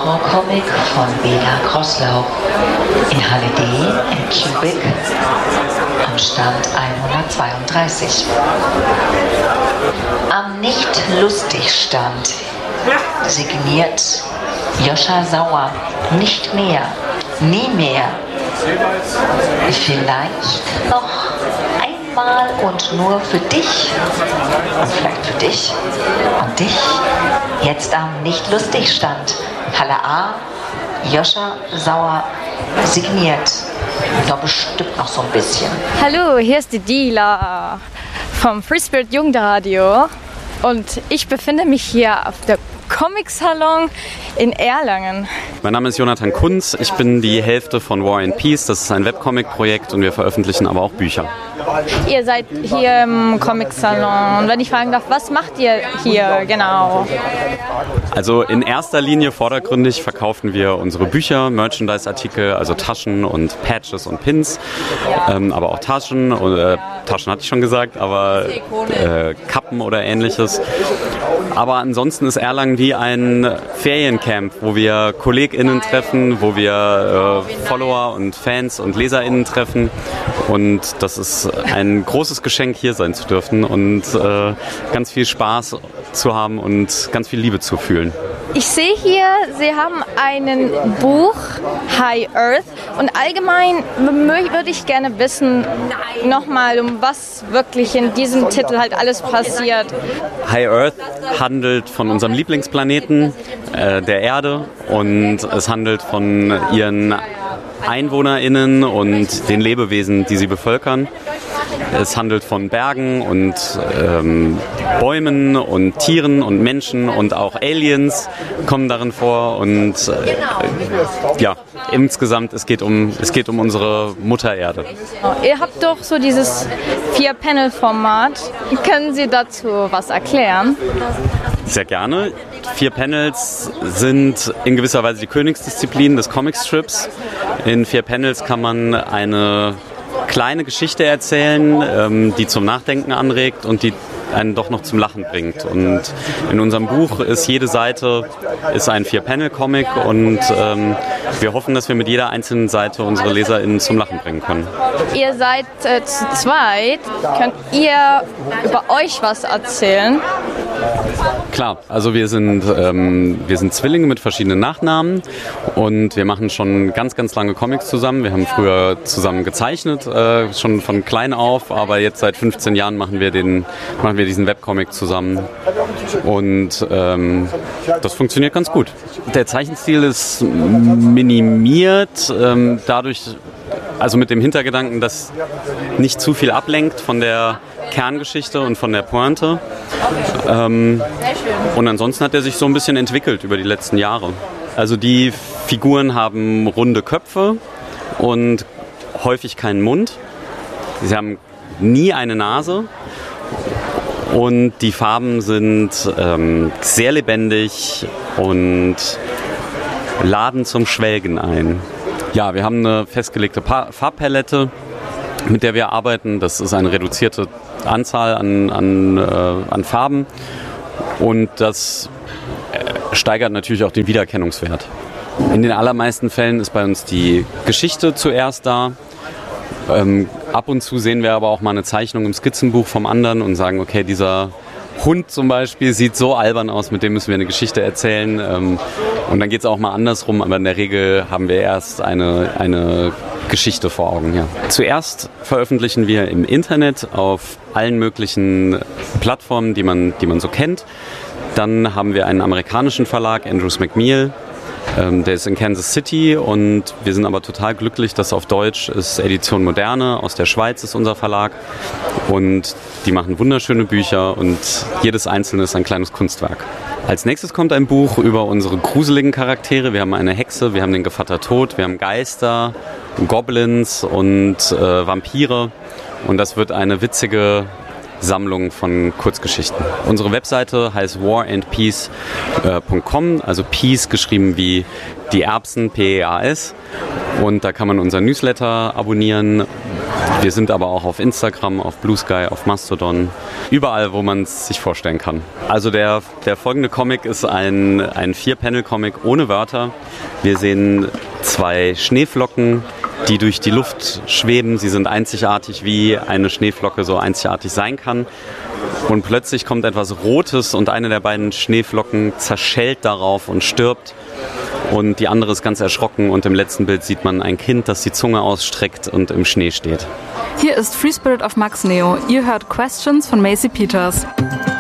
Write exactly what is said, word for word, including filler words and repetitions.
Horrorcomic von Bela Crosslaw in Halle D im Cubic am Stand hundertzweiunddreißig. Am Nicht-Lustig-Stand signiert Joscha Sauer. Nicht mehr, nie mehr. Vielleicht noch einmal und nur für dich und vielleicht für dich und dich. Jetzt am Nicht-Lustig-Stand. Halle A, Joscha Sauer signiert. Noch bestimmt noch so ein bisschen. Hallo, hier ist die Dila vom Free Spirit Jugendradio und ich befinde mich hier auf der Comic-Salon in Erlangen. Mein Name ist Jonathan Kunz, ich bin die Hälfte von War and Peace, das ist ein Webcomic-Projekt und wir veröffentlichen aber auch Bücher. Ihr seid hier im Comic-Salon und wenn ich fragen darf, was macht ihr hier genau? Also in erster Linie vordergründig verkaufen wir unsere Bücher, Merchandise-Artikel, also Taschen und Patches und Pins, ähm, aber auch Taschen, oder, äh, Taschen hatte ich schon gesagt, aber äh, Kappen oder ähnliches. Aber ansonsten ist Erlangen wie ein Feriencamp, wo wir KollegInnen treffen, wo wir äh, Follower und Fans und LeserInnen treffen. Und das ist ein großes Geschenk, hier sein zu dürfen und äh, ganz viel Spaß zu haben und ganz viel Liebe zu fühlen. Ich sehe hier, Sie haben ein Buch, High Earth. Und allgemein würde ich gerne wissen, nochmal, um was wirklich in diesem Titel halt alles passiert. High Earth handelt von unserem Lieblingsplaneten, äh, der Erde. Und es handelt von ihren EinwohnerInnen und den Lebewesen, die sie bevölkern. Es handelt von Bergen und ähm, Bäumen und Tieren und Menschen und auch Aliens kommen darin vor und äh, ja, insgesamt es geht um es geht um unsere Mutter Erde. Ihr habt doch so dieses Vier-Panel-Format. Können Sie dazu was erklären? Sehr gerne. Vier Panels sind in gewisser Weise die Königsdisziplin des Comicstrips. In vier Panels kann man eine kleine Geschichte erzählen, ähm, die zum Nachdenken anregt und die einen doch noch zum Lachen bringt. Und in unserem Buch ist jede Seite ist ein Vier-Panel-Comic und ähm, wir hoffen, dass wir mit jeder einzelnen Seite unsere LeserInnen zum Lachen bringen können. Ihr seid äh, zu zweit. Könnt ihr über euch was erzählen? Klar, also wir sind, ähm, wir sind Zwillinge mit verschiedenen Nachnamen und wir machen schon ganz, ganz lange Comics zusammen. Wir haben früher zusammen gezeichnet, äh, schon von klein auf, aber jetzt seit fünfzehn Jahren machen wir, den, machen wir diesen Webcomic zusammen und ähm, das funktioniert ganz gut. Der Zeichenstil ist minimiert, ähm, dadurch, also mit dem Hintergedanken, dass nicht zu viel ablenkt von der Kerngeschichte und von der Pointe. Ähm, und ansonsten hat er sich so ein bisschen entwickelt über die letzten Jahre. Also die Figuren haben runde Köpfe und häufig keinen Mund. Sie haben nie eine Nase. Und die Farben sind ähm, sehr lebendig und laden zum Schwelgen ein. Ja, wir haben eine festgelegte pa- Farbpalette, mit der wir arbeiten. Das ist eine reduzierte Anzahl an, an, äh, an Farben und das äh, steigert natürlich auch den Wiedererkennungswert. In den allermeisten Fällen ist bei uns die Geschichte zuerst da. Ähm, ab und zu sehen wir aber auch mal eine Zeichnung im Skizzenbuch vom anderen und sagen, okay, dieser Hund zum Beispiel sieht so albern aus, mit dem müssen wir eine Geschichte erzählen. Ähm, und dann geht es auch mal andersrum, aber in der Regel haben wir erst eine, eine Geschichte vor Augen. Ja. Zuerst veröffentlichen wir im Internet auf allen möglichen Plattformen, die man, die man so kennt. Dann haben wir einen amerikanischen Verlag, Andrews McMeel. Ähm, der ist in Kansas City und wir sind aber total glücklich, dass auf Deutsch ist Edition Moderne, aus der Schweiz ist unser Verlag und die machen wunderschöne Bücher und jedes einzelne ist ein kleines Kunstwerk. Als nächstes kommt ein Buch über unsere gruseligen Charaktere. Wir haben eine Hexe, wir haben den Gevatter Tod, wir haben Geister, Goblins und äh, Vampire und das wird eine witzige Sammlung von Kurzgeschichten. Unsere Webseite heißt war and peace punkt com, also Peace geschrieben wie die Erbsen, P E A S. Und da kann man unseren Newsletter abonnieren Wir sind aber auch auf Instagram, auf Blue Sky, auf Mastodon, überall, wo man es sich vorstellen kann. Also der, der folgende Comic ist ein, ein Vier-Panel-Comic ohne Wörter. Wir sehen zwei Schneeflocken, die durch die Luft schweben. Sie sind einzigartig, wie eine Schneeflocke so einzigartig sein kann. Und plötzlich kommt etwas Rotes und eine der beiden Schneeflocken zerschellt darauf und stirbt. Und die andere ist ganz erschrocken und im letzten Bild sieht man ein Kind, das die Zunge ausstreckt und im Schnee steht. Hier ist Free Spirit of Max Neo. Ihr hört Questions von Macy Peters.